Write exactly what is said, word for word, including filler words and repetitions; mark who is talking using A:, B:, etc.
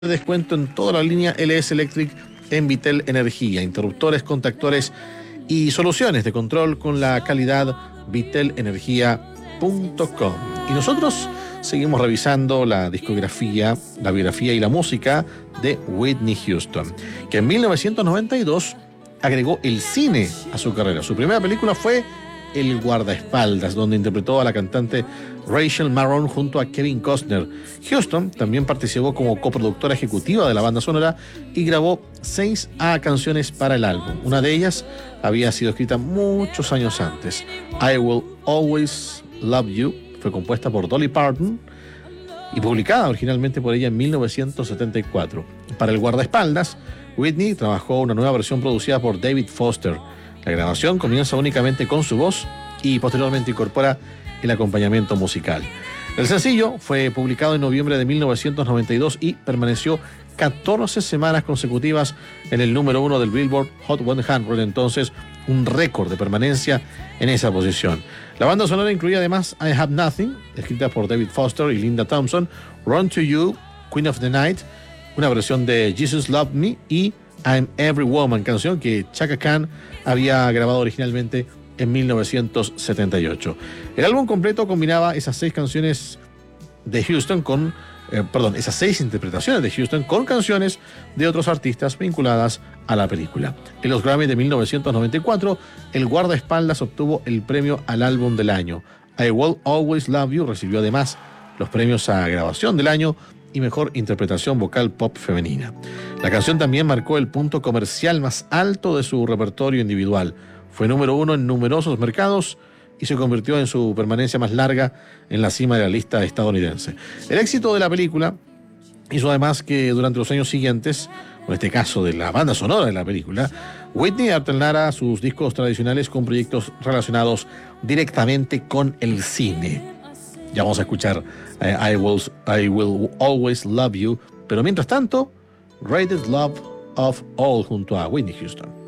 A: descuento en toda la línea L S Electric en Vitel Energía, interruptores, contactores y soluciones de control con la calidad vitel energía punto com. Y nosotros seguimos revisando la discografía, la biografía y la música de Whitney Houston, que en mil novecientos noventa y dos agregó el cine a su carrera. Su primera película fue El guardaespaldas, donde interpretó a la cantante Rachel Marron junto a Kevin Costner. Houston también participó como coproductora ejecutiva de la banda sonora y grabó seis A canciones para el álbum. Una de ellas había sido escrita muchos años antes. I Will Always Love You fue compuesta por Dolly Parton y publicada originalmente por ella en mil novecientos setenta y cuatro. Para El guardaespaldas, Whitney trabajó una nueva versión producida por David Foster. La grabación comienza únicamente con su voz y posteriormente incorpora el acompañamiento musical. El sencillo fue publicado en noviembre de mil novecientos noventa y dos y permaneció catorce semanas consecutivas en el número uno del Billboard Hot cien, entonces un récord de permanencia en esa posición. La banda sonora incluía además I Have Nothing, escrita por David Foster y Linda Thompson, Run to You, Queen of the Night, una versión de Jesus Loved Me y I'm Every Woman, canción que Chaka Khan había grabado originalmente en mil novecientos setenta y ocho. El álbum completo combinaba esas seis canciones de Houston con, eh, perdón, esas seis interpretaciones de Houston con canciones de otros artistas vinculadas a la película. En los Grammy de mil novecientos noventa y cuatro, El guardaespaldas obtuvo el premio al álbum del año. I Will Always Love You recibió además los premios a grabación del año y mejor interpretación vocal pop femenina. La canción también marcó el punto comercial más alto de su repertorio individual. Fue número uno en numerosos mercados y se convirtió en su permanencia más larga en la cima de la lista estadounidense. El éxito de la película hizo además que durante los años siguientes, en este caso de la banda sonora de la película, Whitney alternara sus discos tradicionales con proyectos relacionados directamente con el cine. Ya vamos a escuchar eh, I, will, I Will Always Love You, pero mientras tanto, Greatest Love of All junto a Whitney Houston.